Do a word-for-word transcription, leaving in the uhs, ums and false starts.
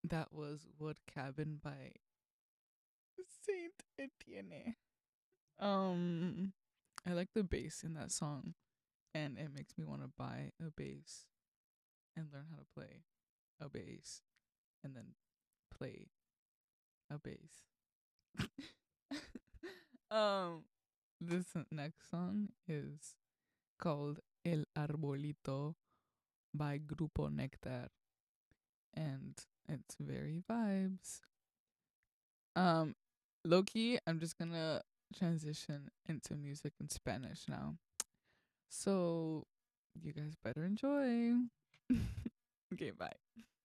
That was Wood Cabin by Saint Etienne. Um, I like the bass in that song, and it makes me want to buy a bass and learn how to play a bass, and then play a bass. um, this next song is called El Arbolito by Grupo Nectar, and it's very vibes. Um, Loki, I'm just gonna transition into music in Spanish now. So you guys better enjoy. Okay, bye.